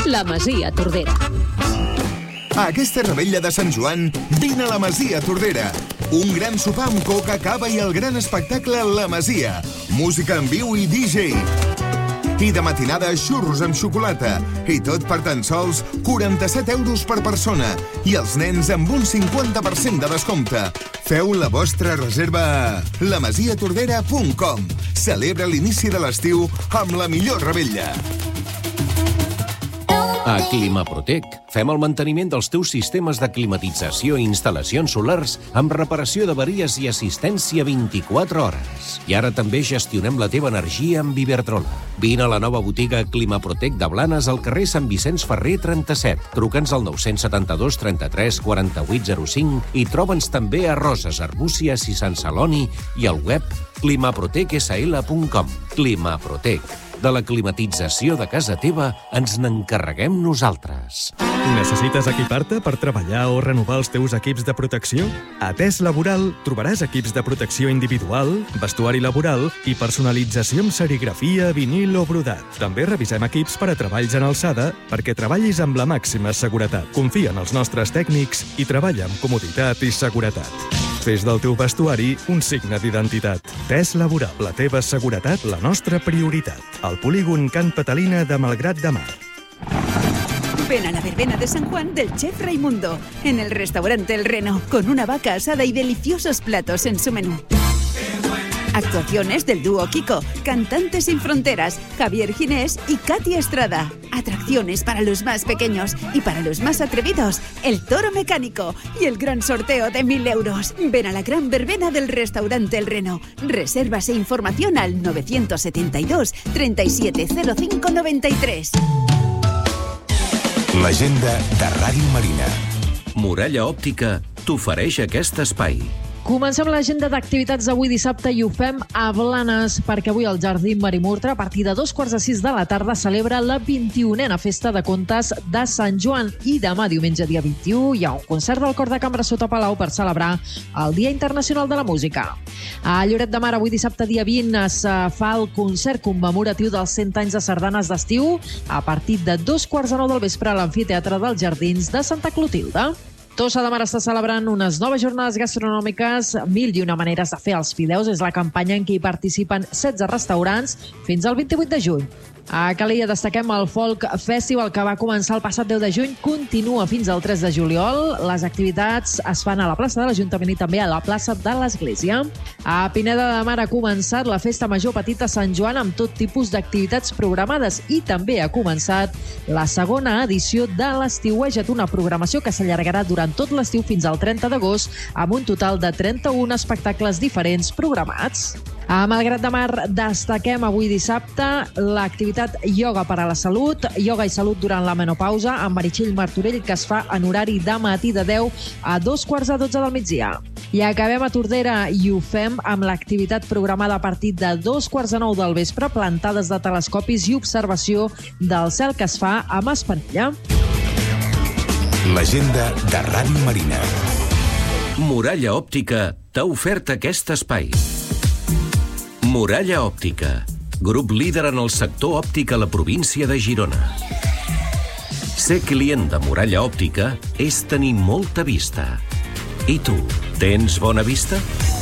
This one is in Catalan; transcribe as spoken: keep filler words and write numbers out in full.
La Masia Tordera. A aquesta revetlla de Sant Joan, vine a la Masia Tordera. Un gran sopar amb coca, cava i el gran espectacle La Masia. Música en viu i D J. I de matinada, xurros amb xocolata. I tot per tan sols quaranta-set euros per persona. I els nens amb un cinquanta per cent de descompte. Feu la vostra reserva a la masia tordera punt com. Celebra l'inici de l'estiu amb la millor revetlla. A Climaprotec fem el manteniment dels teus sistemes de climatització i instal·lacions solars amb reparació d'averies i assistència vint-i-quatre hores. I ara també gestionem la teva energia amb Iberdrola. Vine a la nova botiga Climaprotec de Blanes al carrer Sant Vicenç Ferrer trenta-set. Truca'ns al nou setanta-dos trenta-tres quaranta-vuit zero cinc i troba'ns també a Roses, Arbúcies i Sant Celoni i al web climaprotec s l punt com. Climaprotec. De la climatització de casa teva ens n'encarreguem nosaltres. Necessites equipar-te per treballar o renovar els teus equips de protecció? A Tes Laboral trobaràs equips de protecció individual, vestuari laboral i personalització amb serigrafia, vinil o brodat. També revisem equips per a treballs en alçada perquè treballis amb la màxima seguretat. Confia en els nostres tècnics i treballa amb comoditat i seguretat. Fes del teu vestuari un signe d'identitat. Tes Laboral, la teva seguretat, la nostra prioritat. Al polígon Can Patalina de Malgrat de Mar. Ven a la verbena de San Juan del chef Raimundo, en el restaurante El Reno, con una vaca asada y deliciosos platos en su menú. Actuaciones del dúo Kiko, Cantantes sin Fronteras, Javier Ginés y Katy Estrada. Atracciones para los más pequeños y para los más atrevidos, el toro mecánico y el gran sorteo de mil euros. Ven a la gran verbena del restaurante El Reno. Reservas e información al nueve setenta y dos treinta y siete cero cinco noventa y tres. L'agenda de Ràdio Marina. Muralla Òptica t'ofereix aquest espai. Comencem l'agenda d'activitats d'avui dissabte i ho fem a Blanes, perquè avui al Jardí Marimurtra, a partir de dos quarts de sis de la tarda, celebra la vint-i-unena Festa de Contes de Sant Joan. I demà, diumenge, dia vint-i-u, hi ha un concert del Cor de Cambra sota Palau per celebrar el Dia Internacional de la Música. A Lloret de Mar, avui dissabte, dia vint, es fa el concert commemoratiu dels cent anys de sardanes d'estiu a partir de dos quarts de nou del vespre a l'Amfiteatre dels Jardins de Santa Clotilde. Tossa de Mar està celebrant unes noves jornades gastronòmiques, mil i una maneres de fer els fideus. És la campanya en què hi participen setze restaurants fins al vint-i-vuit de juny. A Calella destaquem el Folk Festival, que va començar el passat deu de juny, continua fins al tres de juliol. Les activitats es fan a la plaça de l'Ajuntament i també a la plaça de l'Església. A Pineda de Mar ha començat la Festa Major Petita Sant Joan amb tot tipus d'activitats programades i també ha començat la segona edició de l'Estiueja't, una programació que s'allargarà durant tot l'estiu fins al trenta d'agost amb un total de trenta-un espectacles diferents programats. A Malgrat de Mar destaquem avui dissabte l'activitat Ioga per a la Salut, Ioga i Salut durant la menopausa, amb Meritxell Martorell, que es fa en horari de matí de deu a dos quarts de dotze del migdia. I acabem a Tordera i ho fem amb l'activitat programada a partir de dos quarts de nou del vespre, plantades de telescopis i observació del cel, que es fa a Maspanella. L'agenda de Ràdio Marina. Muralla Òptica t'ha ofert aquest espai. Muralla Òptica, grup líder en el sector òptic a la província de Girona. Ser client de Muralla Òptica és tenir molta vista. I tu, tens bona vista?